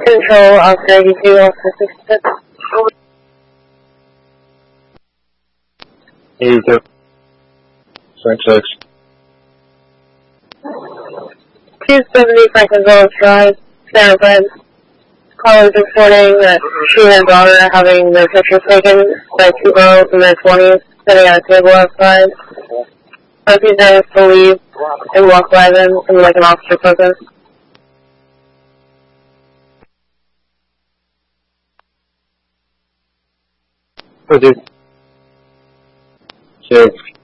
Control, Oscar 82, Oscar 66. 82. 6. 270 Franklin Village Drive, San Fran. Callers reporting that she and her daughter are having their pictures taken by two girls in their 20s sitting at a table outside. Both these guys to leave and walk by them and like an officer protest. Proceed. 6.